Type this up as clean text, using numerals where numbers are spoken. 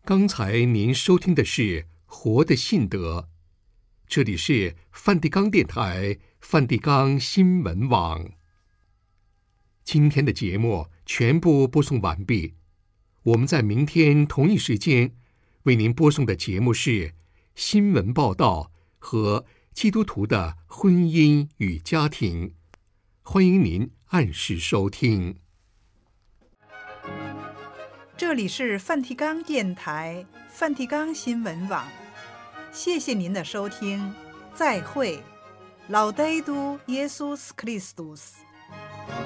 刚才您收听的是《活的信德》，这里是梵蒂冈电台、梵蒂冈新闻网。今天的节目全部播送完毕，我们在明天同一时间为您播送的节目是新闻报道和基督徒的婚姻与家庭，欢迎您按时收听。 这里是梵蒂冈电台、梵蒂冈新闻网，谢谢您的收听，再会，老戴都耶稣斯克里斯多斯。